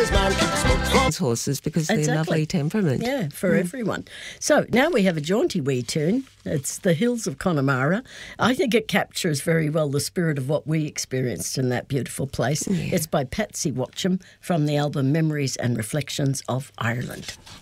horses because of their lovely temperament. Yeah, for everyone. So now we have a jaunty wee tune. It's The Hills of Connemara. I think it captures very well the spirit of what we experienced in that beautiful place. Yeah. It's by Patsy Watcham from the album Memories and Reflections of Ireland.